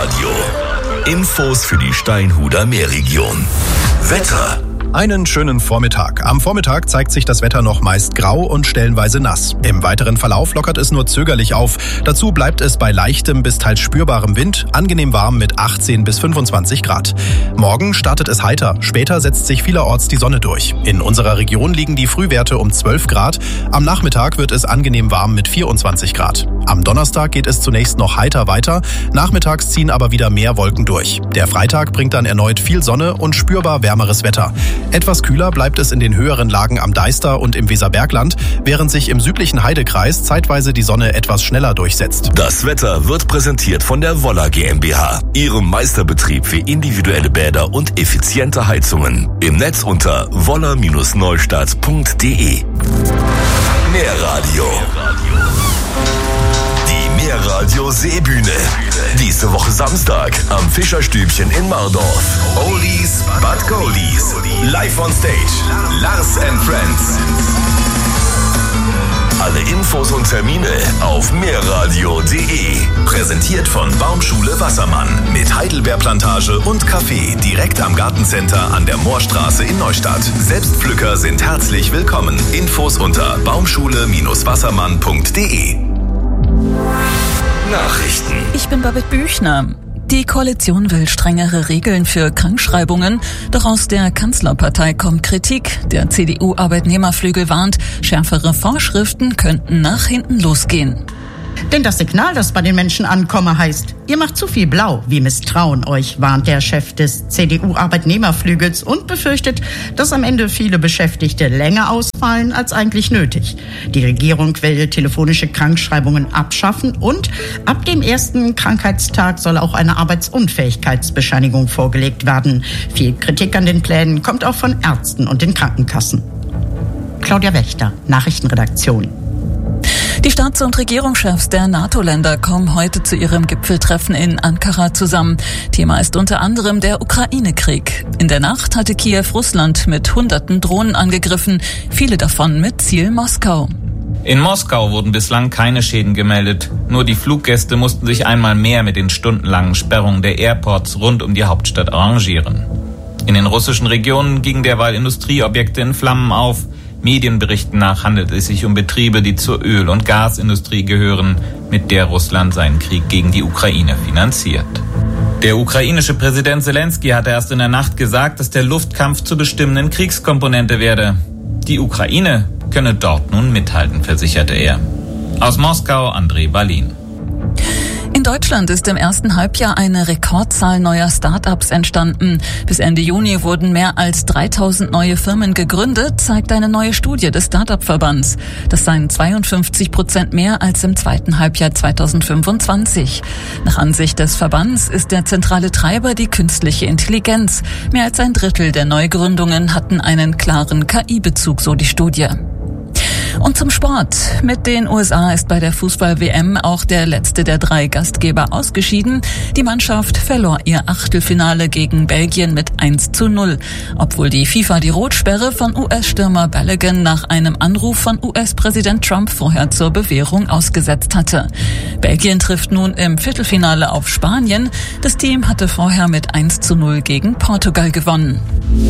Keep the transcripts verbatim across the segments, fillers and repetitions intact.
Meerradio. Infos für die Steinhuder Meerregion. Wetter. Einen schönen Vormittag. Am Vormittag zeigt sich das Wetter noch meist grau und stellenweise nass. Im weiteren Verlauf lockert es nur zögerlich auf. Dazu bleibt es bei leichtem bis teils spürbarem Wind, angenehm warm mit achtzehn bis fünfundzwanzig Grad. Morgen startet es heiter, später setzt sich vielerorts die Sonne durch. In unserer Region liegen die Frühwerte um zwölf Grad. Am Nachmittag wird es angenehm warm mit vierundzwanzig Grad. Am Donnerstag geht es zunächst noch heiter weiter, nachmittags ziehen aber wieder mehr Wolken durch. Der Freitag bringt dann erneut viel Sonne und spürbar wärmeres Wetter. Etwas kühler bleibt es in den höheren Lagen am Deister und im Weserbergland, während sich im südlichen Heidekreis zeitweise die Sonne etwas schneller durchsetzt. Das Wetter wird präsentiert von der Woller GmbH, ihrem Meisterbetrieb für individuelle Bäder und effiziente Heizungen. Im Netz unter woller Bindestrich neustadt punkt de. Meerradio. Die Meerradio Seebühne. Diese Woche Samstag am Fischerstübchen in Mardorf. Oldies but Goldies. Live on Stage. Lars and Friends. Alle Infos und Termine auf meerradio punkt de. Präsentiert von Baumschule Wassermann mit Heidelbeerplantage und Café direkt am Gartencenter an der Moorstraße in Neustadt. Selbstpflücker sind herzlich willkommen. Infos unter baumschule Bindestrich wassermann punkt de. Nachrichten. Ich bin Babette Büchner. Die Koalition will strengere Regeln für Krankschreibungen, doch aus der Kanzlerpartei kommt Kritik. Der C D U-Arbeitnehmerflügel warnt, schärfere Vorschriften könnten nach hinten losgehen. Denn das Signal, das bei den Menschen ankomme, heißt, ihr macht zu viel blau, wir misstrauen euch, warnt der Chef des C D U-Arbeitnehmerflügels und befürchtet, dass am Ende viele Beschäftigte länger ausfallen als eigentlich nötig. Die Regierung will telefonische Krankschreibungen abschaffen und ab dem ersten Krankheitstag soll auch eine Arbeitsunfähigkeitsbescheinigung vorgelegt werden. Viel Kritik an den Plänen kommt auch von Ärzten und den Krankenkassen. Claudia Wächter, Nachrichtenredaktion. Die Staats- und Regierungschefs der NATO-Länder kommen heute zu ihrem Gipfeltreffen in Ankara zusammen. Thema ist unter anderem der Ukraine-Krieg. In der Nacht hatte Kiew Russland mit hunderten Drohnen angegriffen, viele davon mit Ziel Moskau. In Moskau wurden bislang keine Schäden gemeldet. Nur die Fluggäste mussten sich einmal mehr mit den stundenlangen Sperrungen der Airports rund um die Hauptstadt arrangieren. In den russischen Regionen gingen derweil Industrieobjekte in Flammen auf. Medienberichten nach handelt es sich um Betriebe, die zur Öl- und Gasindustrie gehören, mit der Russland seinen Krieg gegen die Ukraine finanziert. Der ukrainische Präsident Zelensky hatte erst in der Nacht gesagt, dass der Luftkampf zur bestimmenden Kriegskomponente werde. Die Ukraine könne dort nun mithalten, versicherte er. Aus Moskau, André Balin. In Deutschland ist im ersten Halbjahr eine Rekordzahl neuer Start-ups entstanden. Bis Ende Juni wurden mehr als dreitausend neue Firmen gegründet, zeigt eine neue Studie des Start-up-Verbands. Das seien zweiundfünfzig Prozent mehr als im zweiten Halbjahr zweitausendfünfundzwanzig. Nach Ansicht des Verbands ist der zentrale Treiber die künstliche Intelligenz. Mehr als ein Drittel der Neugründungen hatten einen klaren K I-Bezug, so die Studie. Und zum Sport. Mit den U S A ist bei der Fußball-W M auch der letzte der drei Gastgeber ausgeschieden. Die Mannschaft verlor ihr Achtelfinale gegen Belgien mit eins zu null. Obwohl die FIFA die Rotsperre von U S-Stürmer Balogun nach einem Anruf von U S-Präsident Trump vorher zur Bewährung ausgesetzt hatte. Belgien trifft nun im Viertelfinale auf Spanien. Das Team hatte vorher mit eins zu null gegen Portugal gewonnen.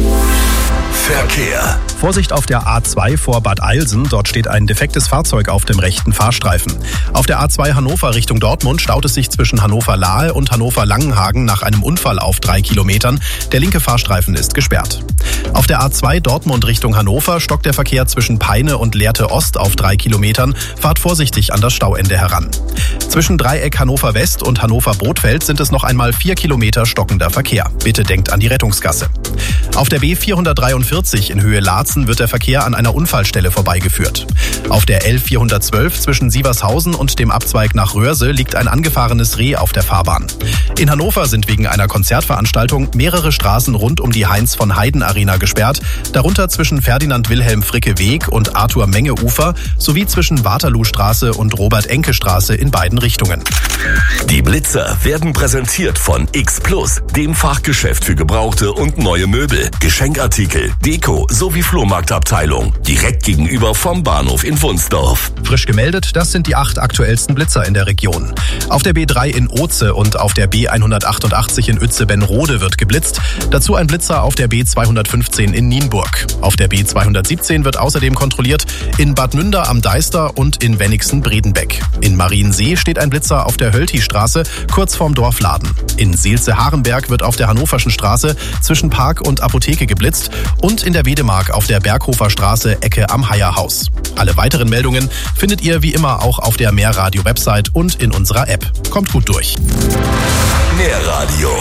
Verkehr. Vorsicht auf der A zwei vor Bad Eilsen. Dort steht ein defektes Fahrzeug auf dem rechten Fahrstreifen. Auf der A zwei Hannover Richtung Dortmund staut es sich zwischen Hannover-Lahe und Hannover-Langenhagen nach einem Unfall auf drei Kilometern. Der linke Fahrstreifen ist gesperrt. Auf der A zwei Dortmund Richtung Hannover stockt der Verkehr zwischen Peine und Lehrte Ost auf drei Kilometern. Fahrt vorsichtig an das Stauende heran. Zwischen Dreieck Hannover West und Hannover Brodfeld sind es noch einmal vier Kilometer stockender Verkehr. Bitte denkt an die Rettungsgasse. Auf der B vierhundertdreiundvierzig in Höhe Laatzen wird der Verkehr an einer Unfallstelle vorbeigeführt. Auf der L vierhundertzwölf zwischen Sievershausen und dem Abzweig nach Röhrse liegt ein angefahrenes Reh auf der Fahrbahn. In Hannover sind wegen einer Konzertveranstaltung mehrere Straßen rund um die Heinz-von-Heiden-Arena gesperrt, darunter zwischen Ferdinand-Wilhelm-Fricke-Weg und Arthur-Menge-Ufer sowie zwischen Waterloostraße und Robert-Enke-Straße in beiden Richtungen. Die Blitzer werden präsentiert von X Plus, dem Fachgeschäft für gebrauchte und neue Möbel, Geschenkartikel, Deko sowie Flur Flohmarktabteilung, direkt gegenüber vom Bahnhof in Wunsdorf. Frisch gemeldet, das sind die acht aktuellsten Blitzer in der Region. Auf der B drei in Oze und auf der B hundertachtundachtzig in Uetze-Benrode wird geblitzt. Dazu ein Blitzer auf der B zweihundertfünfzehn in Nienburg. Auf der B zweihundertsiebzehn wird außerdem kontrolliert in Bad Münder am Deister und in Wennigsen-Bredenbeck. In Mariensee steht ein Blitzer auf der Hölti-Straße, kurz vorm Dorfladen. In Seelze-Harenberg wird auf der Hannoverschen Straße zwischen Park und Apotheke geblitzt und in der Wedemark auf der Berghofer Straße Ecke am Heierhaus. Alle weiteren Meldungen findet ihr wie immer auch auf der Mehrradio-Website und in unserer App. Kommt gut durch. Mehrradio.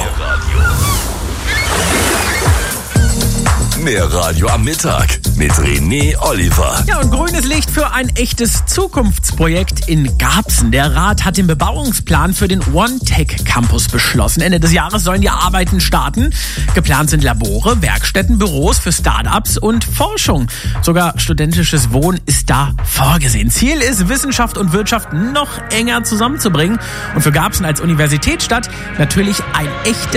Mehrradio am Mittag mit René Oliver. Ja, und grünes Licht für ein echtes Zukunftsprojekt in Garbsen. Der Rat hat den Bebauungsplan für den OneTech Campus beschlossen. Ende des Jahres sollen die Arbeiten starten. Geplant sind Labore, Werkstätten, Büros für Start-ups und Forschung. Sogar studentisches Wohnen ist da vorgesehen. Ziel ist, Wissenschaft und Wirtschaft noch enger zusammenzubringen. Und für Garbsen als Universitätsstadt natürlich ein echter